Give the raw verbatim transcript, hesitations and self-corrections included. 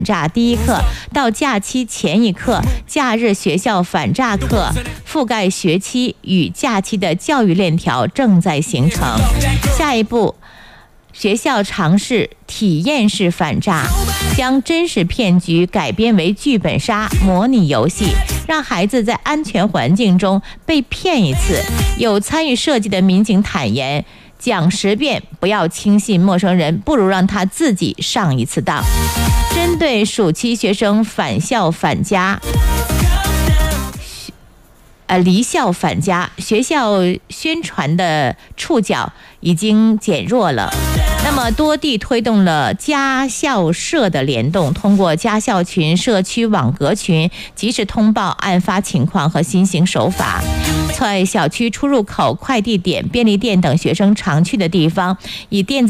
诈第一课到假期前一课，假日学校反诈课覆盖学期与假期的教育链条正在形成。下一步，学校尝试体验式反诈，将真实骗局改编为剧本杀模拟游戏，让孩子在安全环境中被骗一次。有参与设计的民警坦言，讲十遍不要轻信陌生人，不如让他自己上一次当。针对暑期学生返校返家呃，离校返家，学校宣传的触角已经减弱了。那么多地推动了家校社的联动，通过家校群、社区网格群及时通报案发情况和新型手法。在小区出入口、快递点、便利店等学生常去的地方，以电子